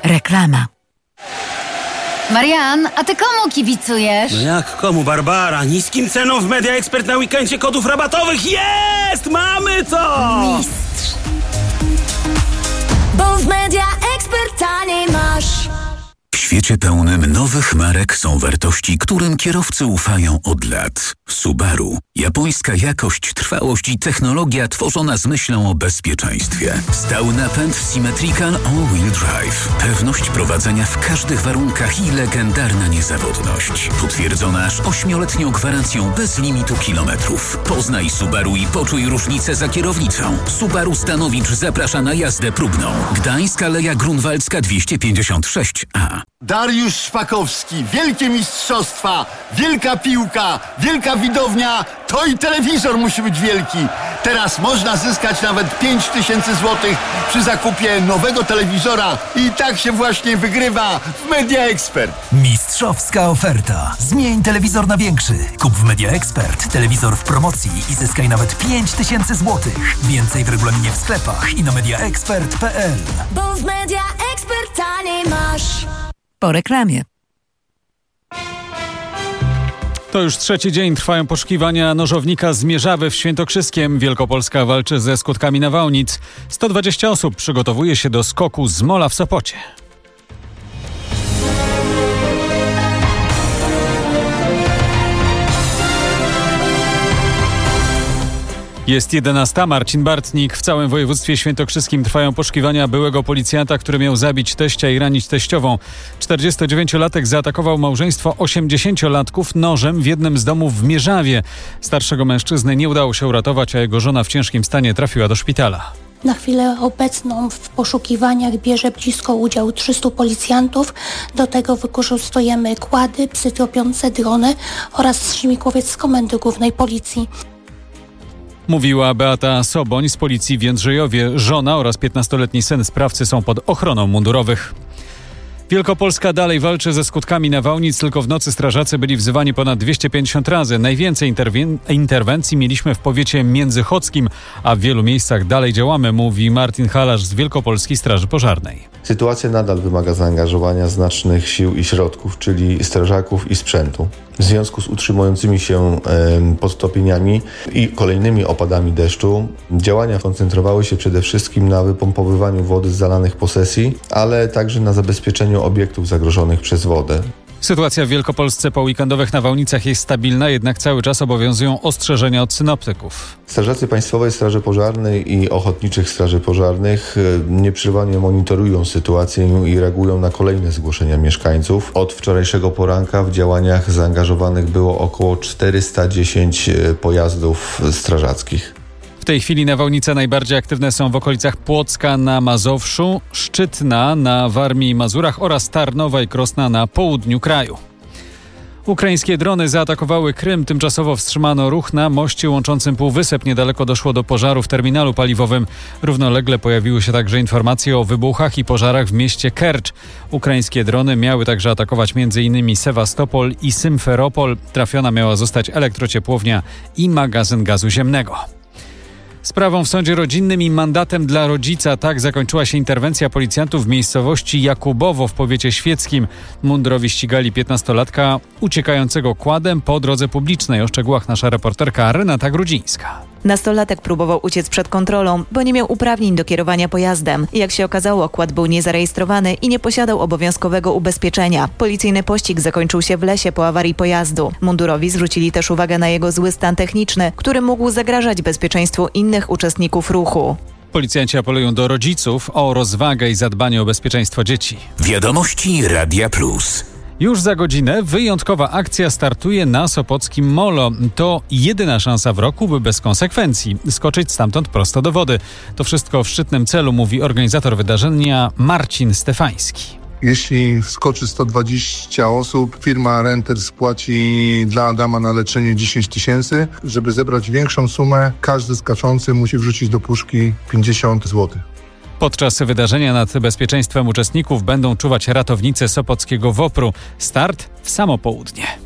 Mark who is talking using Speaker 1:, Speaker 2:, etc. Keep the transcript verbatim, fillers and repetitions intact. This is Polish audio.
Speaker 1: Reklama.
Speaker 2: Marian, a ty komu kibicujesz?
Speaker 3: No jak komu, Barbara? Niskim ceną w Media Expert na weekendzie kodów rabatowych jest! Mamy to!
Speaker 2: Mistrz.
Speaker 4: Bo w Media Expert taniej masz.
Speaker 5: W świecie pełnym nowych marek są wartości, którym kierowcy ufają od lat. Subaru. Japońska jakość, trwałość i technologia tworzona z myślą o bezpieczeństwie. Stały napęd Symmetrical All-Wheel Drive. Pewność prowadzenia w każdych warunkach i legendarna niezawodność. Potwierdzona aż ośmioletnią gwarancją bez limitu kilometrów. Poznaj Subaru i poczuj różnicę za kierownicą. Subaru Stanowicz zaprasza na jazdę próbną. Gdańsk, Aleja Grunwaldzka dwieście pięćdziesiąt sześć A.
Speaker 6: Dariusz Szpakowski, wielkie mistrzostwa, wielka piłka, wielka widownia, to i telewizor musi być wielki. Teraz można zyskać nawet pięć tysięcy złotych przy zakupie nowego telewizora i tak się właśnie wygrywa w Media Expert.
Speaker 7: Mistrzowska oferta. Zmień telewizor na większy. Kup w Media Expert telewizor w promocji i zyskaj nawet pięć tysięcy złotych. Więcej w regulaminie w sklepach i na mediaexpert kropka p l.
Speaker 4: Bo w Media Expert taniej masz.
Speaker 1: Po reklamie.
Speaker 8: To już trzeci dzień trwają poszukiwania nożownika z Mierzawy w Świętokrzyskiem. Wielkopolska walczy ze skutkami nawałnic. sto dwadzieścia osób przygotowuje się do skoku z mola w Sopocie. Jest jedenasta. Marcin Bartnik. W całym województwie świętokrzyskim trwają poszukiwania byłego policjanta, który miał zabić teścia i ranić teściową. czterdziestodziewięciolatek zaatakował małżeństwo osiemdziesięciolatków nożem w jednym z domów w Mierzawie. Starszego mężczyzny nie udało się uratować, a jego żona w ciężkim stanie trafiła do szpitala.
Speaker 9: Na chwilę obecną w poszukiwaniach bierze blisko udział trzystu policjantów. Do tego wykorzystujemy kłady, psy tropiące, drony oraz śmigłowiec z Komendy Głównej Policji.
Speaker 8: Mówiła Beata Soboń z policji w Jędrzejowie. Żona oraz piętnastoletni syn sprawcy są pod ochroną mundurowych. Wielkopolska dalej walczy ze skutkami nawałnic. Tylko w nocy strażacy byli wzywani ponad dwieście pięćdziesiąt razy. Najwięcej interwen- interwencji mieliśmy w powiecie międzychodzkim, a w wielu miejscach dalej działamy, mówi Martin Halasz z Wielkopolskiej Straży Pożarnej.
Speaker 10: Sytuacja nadal wymaga zaangażowania znacznych sił i środków, czyli strażaków i sprzętu. W związku z utrzymującymi się e, podtopieniami i kolejnymi opadami deszczu, działania koncentrowały się przede wszystkim na wypompowywaniu wody z zalanych posesji, ale także na zabezpieczeniu obiektów zagrożonych przez wodę.
Speaker 8: Sytuacja w Wielkopolsce po weekendowych nawałnicach jest stabilna, jednak cały czas obowiązują ostrzeżenia od synoptyków.
Speaker 10: Strażacy Państwowej Straży Pożarnej i Ochotniczych Straży Pożarnych nieprzerwanie monitorują sytuację i reagują na kolejne zgłoszenia mieszkańców. Od wczorajszego poranka w działaniach zaangażowanych było około czterysta dziesięć pojazdów strażackich.
Speaker 8: W tej chwili nawałnice najbardziej aktywne są w okolicach Płocka na Mazowszu, Szczytna na Warmii i Mazurach oraz Tarnowa i Krosna na południu kraju. Ukraińskie drony zaatakowały Krym. Tymczasowo wstrzymano ruch na moście łączącym Półwysep. Niedaleko doszło do pożaru w terminalu paliwowym. Równolegle pojawiły się także informacje o wybuchach i pożarach w mieście Kercz. Ukraińskie drony miały także atakować m.in. Sewastopol i Symferopol. Trafiona miała zostać elektrociepłownia i magazyn gazu ziemnego. Sprawą w sądzie rodzinnym i mandatem dla rodzica. Tak zakończyła się interwencja policjantów w miejscowości Jakubowo w powiecie świeckim. Mundurowi ścigali piętnastolatka uciekającego kładem po drodze publicznej. O szczegółach nasza reporterka Renata Grudzińska.
Speaker 11: Nastolatek próbował uciec przed kontrolą, bo nie miał uprawnień do kierowania pojazdem. Jak się okazało, kład był niezarejestrowany i nie posiadał obowiązkowego ubezpieczenia. Policyjny pościg zakończył się w lesie po awarii pojazdu. Mundurowi zwrócili też uwagę na jego zły stan techniczny, który mógł zagrażać bezpieczeństwu innych uczestników ruchu.
Speaker 8: Policjanci apelują do rodziców o rozwagę i zadbanie o bezpieczeństwo dzieci.
Speaker 5: Wiadomości Radia Plus.
Speaker 8: Już za godzinę wyjątkowa akcja startuje na sopockim molo. To jedyna szansa w roku, by bez konsekwencji skoczyć stamtąd prosto do wody. To wszystko w szczytnym celu, mówi organizator wydarzenia Marcin Stefański.
Speaker 12: Jeśli skoczy sto dwadzieścia osób, firma Renter spłaci dla Adama na leczenie dziesięć tysięcy. Żeby zebrać większą sumę, każdy skaczący musi wrzucić do puszki pięćdziesiąt złotych.
Speaker 8: Podczas wydarzenia nad bezpieczeństwem uczestników będą czuwać ratownicy sopockiego WOPR-u. Start w samo południe.